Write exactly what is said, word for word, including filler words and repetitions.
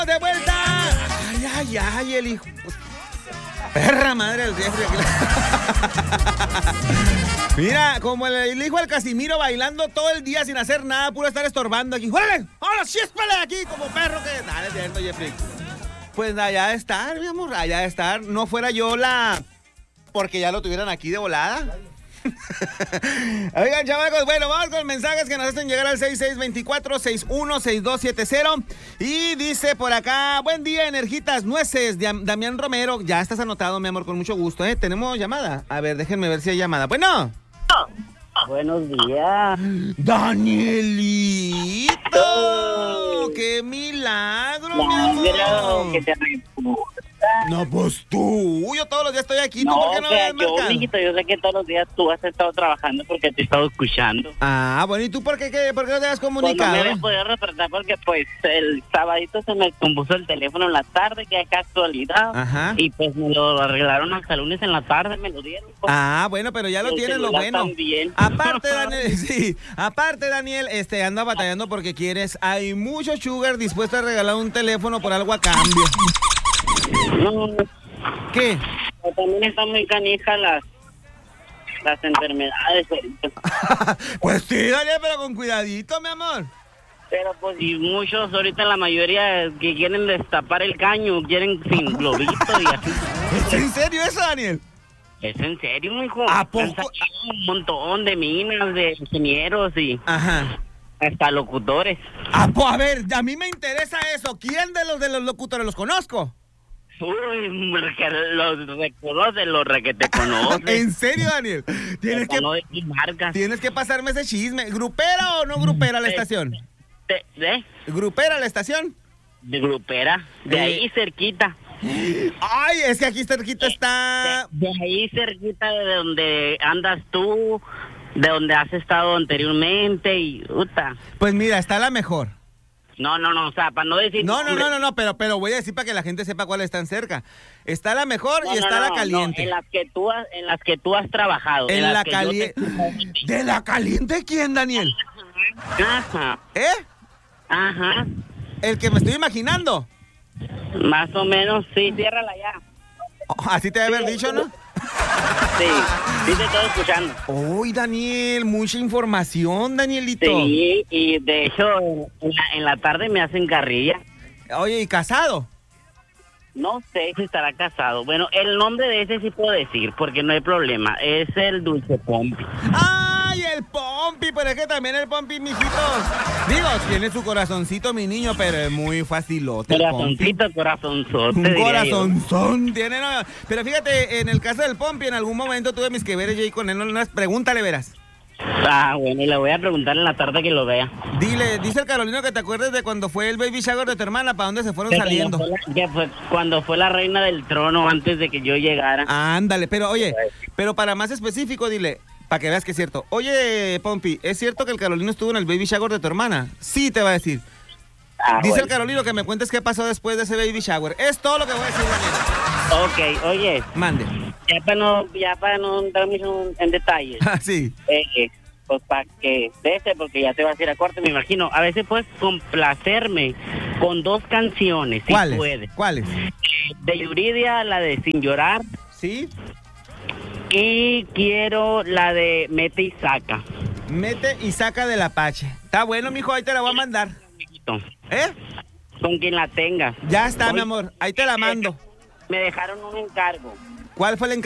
De vuelta. Ay, ay, ay, el hijo. Perra madre del Jeffrey. Mira, como el, el hijo del Casimiro bailando todo el día sin hacer nada, puro estar estorbando aquí. ¡Órale! ¡Ahora chíspale aquí! Como perro que... Dale, es cierto, Jeffrey. Pues allá de estar, mi amor, allá de estar. No fuera yo la... Porque ya lo tuvieran aquí de volada. Oigan, chavacos, bueno, vamos con mensajes que nos hacen llegar al seis seis dos cuatro, seis uno seis dos siete cero. Y dice por acá, buen día, Energitas Nueces, Damián Romero. Ya estás anotado, mi amor, con mucho gusto, ¿eh? ¿Tenemos llamada? A ver, déjenme ver si hay llamada. Bueno. Buenos días. ¡Danielito! ¡Qué milagro, mi amor! Que te reputa. No, pues tú. Yo todos los días estoy aquí. No, ¿Tú por qué no o sea, ves yo, marcado? mijito, yo sé que todos los días tú has estado trabajando porque te he estado escuchando. Ah, bueno, ¿y tú por qué, qué, por qué no te has Pues no comunicado? me había podido reportar porque pues el sabadito se me compuso el teléfono en la tarde, que acá actualidad. Ajá. Y pues me lo arreglaron hasta el lunes en la tarde, me lo dieron. Pues. Ah, bueno, pero ya lo El tienes, lo celular bueno. también. Aparte, Daniel, sí, aparte, Daniel, este, anda batallando porque quieres. Hay muchos sugar dispuestos a regalar un teléfono por algo a cambio. No, ¿Qué? pero también están muy canijas las, las enfermedades. Pues sí, Daniel, pero con cuidadito, mi amor. Pero pues y muchos ahorita la mayoría que quieren destapar el caño, quieren sin globito y así. ¿Es en serio eso, Daniel? Es en serio, hijo. ¿A poco? Han sacado un montón de minas, de ingenieros y Ajá. hasta locutores. Ah, pues a ver, a mí me interesa eso. ¿Quién de los de los locutores los conozco? Uy, que los reconoce, los re que te conocen. ¿En serio, Daniel? Tienes que, No decir marcas. tienes que pasarme ese chisme. ¿Grupera o no grupera la estación? De, de, ¿Grupera la estación? de grupera, de Eh. ahí cerquita. Ay, es que aquí cerquita está... De, de ahí cerquita de donde andas tú, de donde has estado anteriormente y... Uta. Pues mira, está la mejor. No, no, no, o sea, para no decir... No, no, nombre. no, no, no, pero, pero voy a decir para que la gente sepa cuáles están cerca. Está la mejor No, y no, está no, la no, caliente. en las que tú has, en las que tú has trabajado. En las la que yo caliente. te- ¿De la caliente quién, Daniel? Ajá, ¿Eh? ajá. El que me estoy imaginando. Más o menos, sí, ciérrala ya. Oh, así te debe haber dicho, ¿no? Sí, sí te estoy escuchando. Uy, Daniel, mucha información, Danielito. Sí, y de hecho, en la, en la tarde me hacen carrilla. Oye, ¿y casado? No sé si estará casado. Bueno, el nombre de ese sí puedo decir, porque no hay problema. Es el Dulce Pompi. ¡Ay, el Pompi! Pero es que también el Pompi, mijitos. Digo, tiene su corazoncito, mi niño, pero es muy facilote. el Pompi. Corazoncito, corazonzote. Un diría yo. corazonzón tiene, no. Pero fíjate, en el caso del Pompi, en algún momento tuve mis que veres yo ahí con él. No, no, pregúntale, verás. Ah, bueno, y le voy a preguntar en la tarde que lo vea. Dile, dice el Carolino que te acuerdes de cuando fue el baby shower de tu hermana, ¿para dónde se fueron Que saliendo? cuando fue la- que fue cuando fue la reina del trono antes de que yo llegara. Ándale, pero oye, pero para más específico, dile, para que veas que es cierto. Oye, Pompi, ¿es cierto que el Carolino estuvo en el baby shower de tu hermana? Sí, te va a decir. Ah, Dice bueno. el Carolino que me cuentes qué pasó después de ese baby shower. Es todo lo que voy a decir, Daniel. Ok, oye, Mande. ya para no, ya para no entrar mucho en detalles, Ah, sí. eh, pues para que vete, porque ya te vas a ir a corte, me imagino. A veces puedes complacerme con dos canciones, si ¿Cuáles? puedes. ¿Cuáles? De Yuridia, la de Sin Llorar, ¿Sí? y quiero la de Mete y Saca. Mete y saca del Apache. Está bueno, mijo, ahí te la voy a mandar. ¿Eh? Con quien la tenga. Ya está, Oye, mi amor. Ahí te la mando. Me dejaron un encargo. ¿Cuál fue el